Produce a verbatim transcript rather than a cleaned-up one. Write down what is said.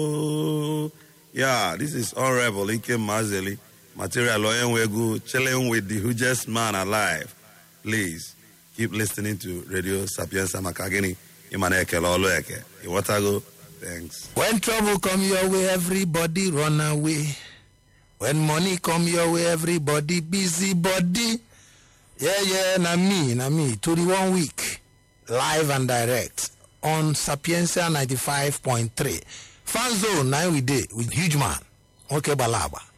Yeah, this is Honorable Ike Mazeli, Material Oyenwegu, chilling with the hugest man alive. Please keep listening to Radio Sapienza Makagini. Imaneke Loloeke. Iwatago. Thanks. When trouble come your way, everybody run away. When money come your way, everybody busy body. Yeah, yeah, na me, na me. thirty-one week, live and direct on Sapienza ninety-five point three. Fan zone, now we day with huge man. Okay, Balaba.